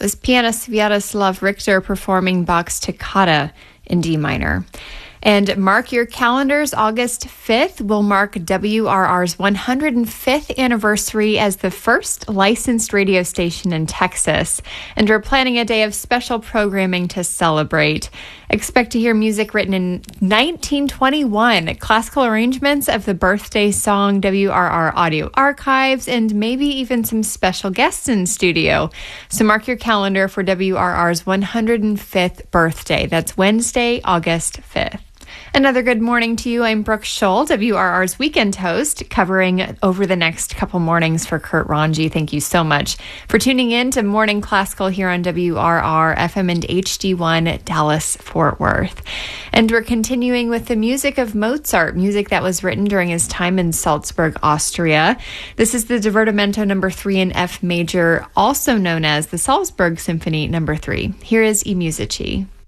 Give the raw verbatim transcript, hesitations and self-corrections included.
was pianist Sviatoslav Richter performing Bach's Toccata in D minor. And mark your calendars, August fifth will mark W R R's one hundred fifth anniversary as the first licensed radio station in Texas. And we're planning a day of special programming to celebrate. Expect to hear music written in nineteen twenty-one, classical arrangements of the birthday song, W R R audio archives, and maybe even some special guests in studio. So mark your calendar for W R R's one hundred fifth birthday. That's Wednesday, August fifth. Another good morning to you. I'm Brooke Scholl, W R R's weekend host, covering over the next couple mornings for Kurt Ranji. Thank you so much for tuning in to Morning Classical here on W R R, F M and H D one, Dallas, Fort Worth. And we're continuing with the music of Mozart, music that was written during his time in Salzburg, Austria. This is the Divertimento number three in F major, also known as the Salzburg Symphony number three. Here is I Musici.